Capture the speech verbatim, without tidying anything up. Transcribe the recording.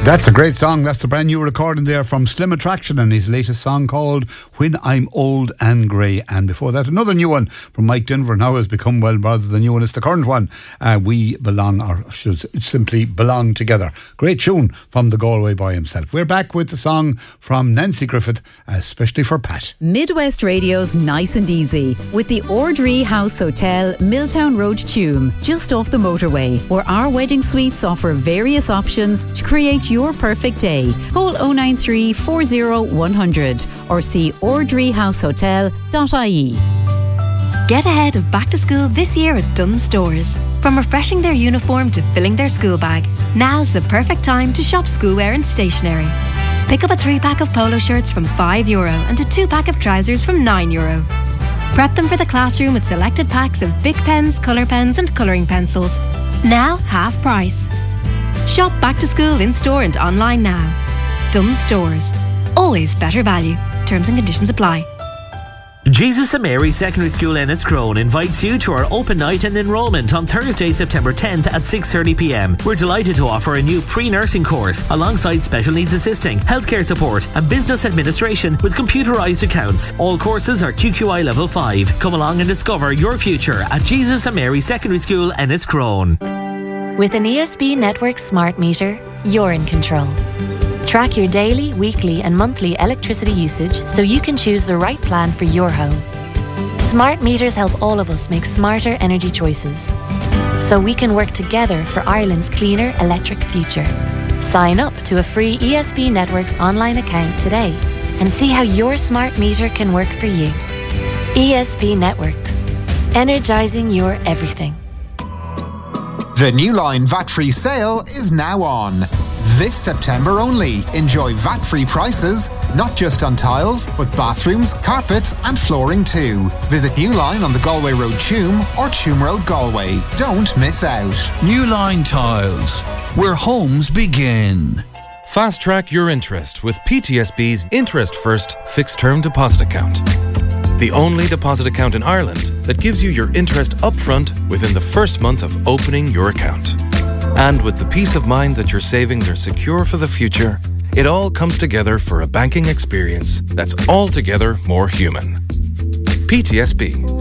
That's a great song. That's the brand new recording there from Slim Attraction and his latest song called When I'm Old and Grey. And before that, another new one from Mike Denver. Now has become, well, rather than new one, it's the current one. Uh, we belong, or should simply belong together. Great tune from the Galway boy himself. We're back with the song from Nancy Griffith, especially for Pat. Midwest Radio's Nice and Easy with the Ordree House Hotel, Milltown Road, Tuam, just off the motorway, where our wedding suites offer various options to create your perfect day. Call oh nine three, four oh, one hundred or see ordree house hotel dot I E. Get ahead of back to school this year at Dunnes Stores. From refreshing their uniform to filling their school bag, now's the perfect time to shop schoolwear and stationery. Pick up a three-pack of polo shirts from five euro and a two-pack of trousers from nine euro. Prep them for the classroom with selected packs of Bic pens, colour pens and colouring pencils. Now half price. Shop back to school in-store and online now. Dunnes Stores. Always better value. Terms and conditions apply. Jesus and Mary Secondary School Enniscrone invites you to our open night and enrolment on Thursday, September tenth at six thirty p m. We're delighted to offer a new pre-nursing course alongside special needs assisting, healthcare support and business administration with computerised accounts. All courses are Q Q I level five. Come along and discover your future at Jesus and Mary Secondary School Enniscrone. With an E S B Network smart meter, you're in control. Track your daily, weekly and monthly electricity usage so you can choose the right plan for your home. Smart meters help all of us make smarter energy choices, so we can work together for Ireland's cleaner electric future. Sign up to a free E S B Networks online account today and see how your smart meter can work for you. E S B Networks. Energising your everything. The New Line V A T-free sale is now on. This September only. Enjoy V A T-free prices, not just on tiles, but bathrooms, carpets and flooring too. Visit New Line on the Galway Road Tuam or Tuam Road Galway. Don't miss out. New Line Tiles, where homes begin. Fast track your interest with P T S B's Interest First Fixed Term Deposit Account. The only deposit account in Ireland that gives you your interest upfront within the first month of opening your account. And with the peace of mind that your savings are secure for the future, it all comes together for a banking experience that's altogether more human. P T S B.